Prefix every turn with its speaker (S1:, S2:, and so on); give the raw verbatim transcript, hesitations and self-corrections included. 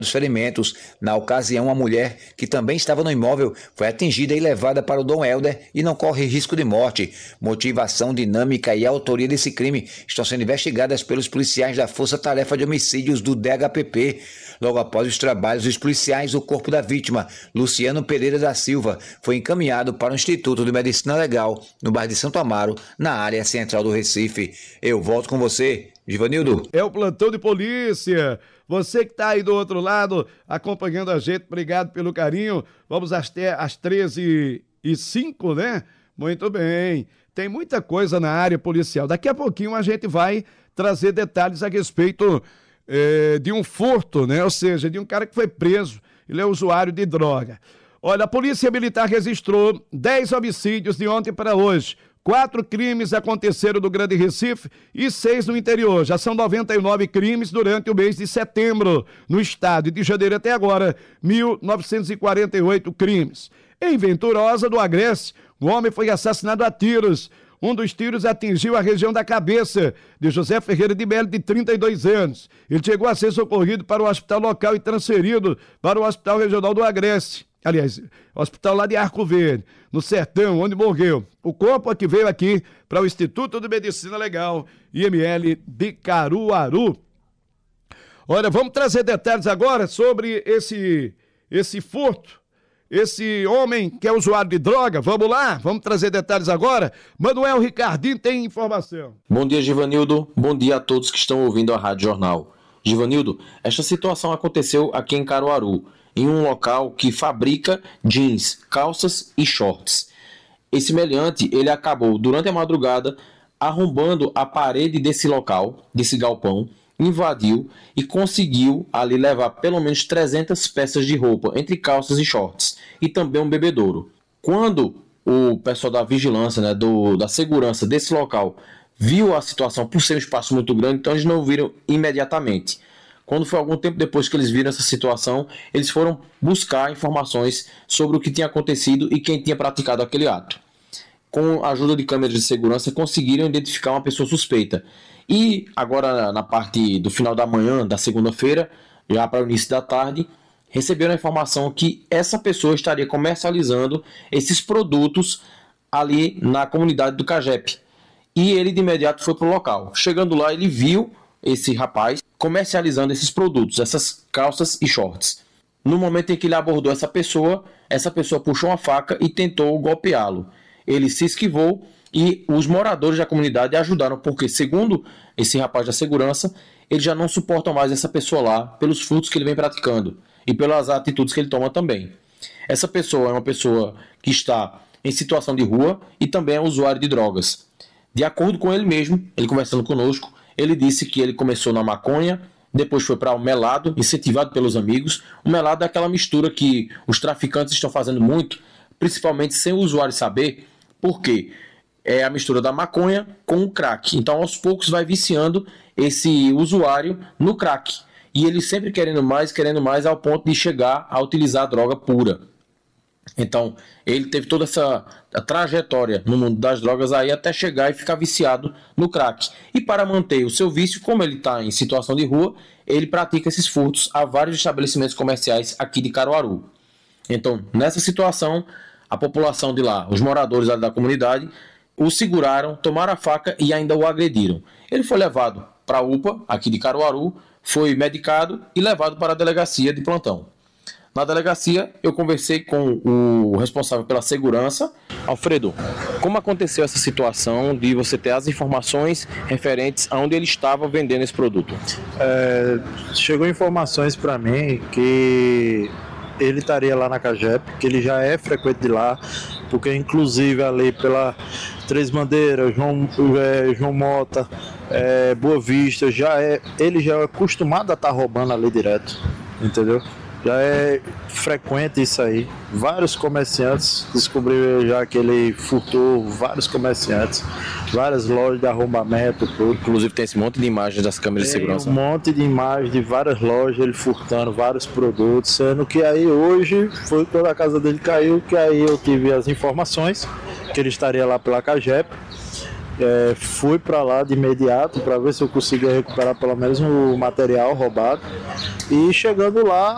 S1: dos ferimentos. Na ocasião, uma mulher que também estava no imóvel foi atingida e levada para o Dom Helder e não corre risco de morte. Motivação, dinâmica e autoria desse crime estão sendo investigadas pelos policiais da Força Tarefa de Homicídios do D H P P. Logo após os trabalhos dos policiais, o corpo da vítima, Luciano Pereira da Silva, foi encaminhado para o Instituto de Medicina Legal, no bairro de Santo Amaro, na área central do Recife. Eu volto com você, Givanildo.
S2: É o plantão de polícia. Você que está aí do outro lado, acompanhando a gente, obrigado pelo carinho. Vamos até às treze e cinco, né? Muito bem. Tem muita coisa na área policial. Daqui a pouquinho a gente vai trazer detalhes a respeito eh, de um furto, né? Ou seja, de um cara que foi preso. Ele é usuário de droga. Olha, a Polícia Militar registrou dez homicídios de ontem para hoje. Quatro crimes aconteceram no Grande Recife e seis no interior. Já são noventa e nove crimes durante o mês de setembro no estado. E de janeiro até agora, mil novecentos e quarenta e oito crimes. Em Venturosa, do Agreste, o homem foi assassinado a tiros. Um dos tiros atingiu a região da cabeça de José Ferreira de Melo, de trinta e dois anos. Ele chegou a ser socorrido para o hospital local e transferido para o Hospital Regional do Agreste. Aliás, hospital lá de Arco Verde, no Sertão, onde morreu. O corpo que veio aqui para o Instituto de Medicina Legal, I M L de Caruaru. Olha, vamos trazer detalhes agora sobre esse, esse furto, esse homem que é usuário de droga. Vamos lá, vamos trazer detalhes agora. Manuel Ricardinho tem informação.
S3: Bom dia, Givanildo. Bom dia a todos que estão ouvindo a Rádio Jornal. Givanildo, esta situação aconteceu aqui em Caruaru, em um local que fabrica jeans, calças e shorts. Esse meliante, ele acabou durante a madrugada arrombando a parede desse local, desse galpão, invadiu e conseguiu ali levar pelo menos trezentas peças de roupa, entre calças e shorts, e também um bebedouro. Quando o pessoal da vigilância, né, do, da segurança desse local, viu a situação por ser um espaço muito grande, então eles não viram imediatamente. Quando foi algum tempo depois que eles viram essa situação, eles foram buscar informações sobre o que tinha acontecido e quem tinha praticado aquele ato. Com a ajuda de câmeras de segurança, conseguiram identificar uma pessoa suspeita. E agora, na parte do final da manhã, da segunda-feira, já para o início da tarde, receberam a informação que essa pessoa estaria comercializando esses produtos ali na comunidade do Cagep. E ele de imediato foi para o local. Chegando lá, ele viu esse rapaz comercializando esses produtos, essas calças e shorts. No momento em que ele abordou essa pessoa, essa pessoa puxou uma faca e tentou golpeá-lo. Ele se esquivou e os moradores da comunidade ajudaram, porque, segundo esse rapaz da segurança, eles já não suportam mais essa pessoa lá pelos furtos que ele vem praticando e pelas atitudes que ele toma também. Essa pessoa é uma pessoa que está em situação de rua e também é usuário de drogas. De acordo com ele mesmo, ele conversando conosco, ele disse que ele começou na maconha, depois foi para o melado, incentivado pelos amigos. O melado é aquela mistura que os traficantes estão fazendo muito, principalmente sem o usuário saber, porque é a mistura da maconha com o crack. Então, aos poucos, vai viciando esse usuário no crack. E ele sempre querendo mais, querendo mais, ao ponto de chegar a utilizar a droga pura. Então, ele teve toda essa trajetória no mundo das drogas aí até chegar e ficar viciado no crack. E para manter o seu vício, como ele está em situação de rua, ele pratica esses furtos a vários estabelecimentos comerciais aqui de Caruaru. Então, nessa situação, a população de lá, os moradores lá da comunidade, o seguraram, tomaram a faca e ainda o agrediram. Ele foi levado para a U P A, aqui de Caruaru, foi medicado e levado para a delegacia de plantão. Na delegacia, eu conversei com o responsável pela segurança. Alfredo, como aconteceu essa situação de você ter as informações referentes a onde ele estava vendendo esse produto?
S4: É, chegou informações para mim que ele estaria lá na Cagep, que ele já é frequente de lá, porque inclusive ali pela Três Bandeiras, João, é, João Mota, é, Boa Vista, já é, ele já é acostumado a estar tá roubando ali direto, entendeu? Já é frequente isso aí. Vários comerciantes descobriram já que ele furtou vários comerciantes, várias lojas de arrombamento, tudo.
S3: Inclusive tem esse monte de imagens das câmeras
S4: tem
S3: de segurança.
S4: Um monte de imagens de várias lojas, ele furtando vários produtos, sendo que aí hoje foi quando a casa dele caiu, que aí eu tive as informações que ele estaria lá pela Cagep. É, fui para lá de imediato para ver se eu conseguia recuperar pelo menos o material roubado. E chegando lá,